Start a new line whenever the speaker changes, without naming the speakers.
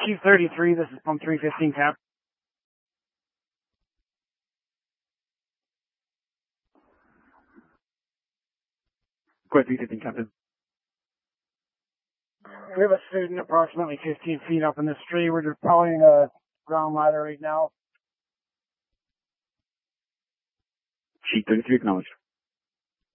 Chief 33, this is Pump 315 Cap. Quit 315 Captain. We have a student approximately 15 feet up in this tree. We're deploying a ground ladder right now.
Chief 33 acknowledged.